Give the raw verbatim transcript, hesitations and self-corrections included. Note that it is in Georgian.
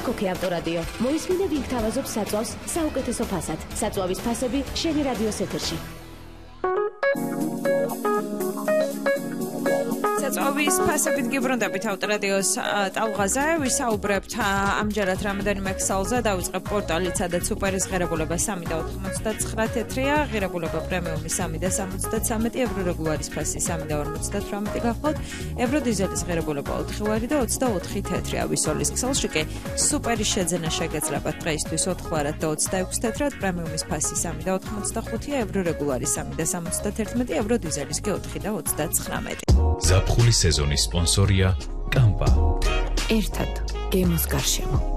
კოქე ავტორადიო. მოისმინე ვინ გთავაზობს საწვავს საუკეთესო ფასად. საწვავის ფასები შენი რადიოს ეთერში. საწვავის ფასებით გიბრუნდებით ავტორადიოს ტალღაზე, ვისაუბრებთ ამჯერად რამოდენიმე ქსელზე, დავიწყებ პორტალით, სადაც სუპერის ღირებულება სამი და ოთხმოცდაცხრა თეთრია, ღირებულება პრემიუმი სამი და სამოცდაცამეტი, ევრო რეგულარის ფასი სამი და ორმოცდათვრამეტი გახლავთ, ევრო დიზელის ღირებულება ოთხი ვარი და ოცდაოთხი თეთრია. ვისოლის ქსელში კი სუპერის შეძენა შეგეძლებათ დღეისთვის ოთხ ვარად და ოცდაექვსი თეთრად, პრემიუმის ფასი სამი და ოთხმოცდახუთია, ევრო რეგულარის სამი და სამოცდათერთმეტი, ევრო დიზელის კი ოთხი და ოცდაცხრამეტი. ზაფხულის სეზონის სპონსორია კამპა. ერთად გემოს გარშემო.